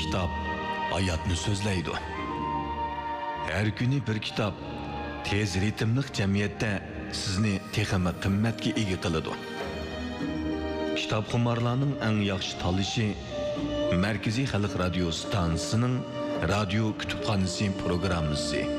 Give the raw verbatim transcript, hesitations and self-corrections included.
kitap hayatni so'zlaydi. Her günü bir kitap tez ritmli jamiyatda sizni texmi qimmatga ega qiladi. Kitobxumarlarning eng yaxshi tanlashi Markaziy Xalq radio stansiyasining radio kutubxonasi programmasi.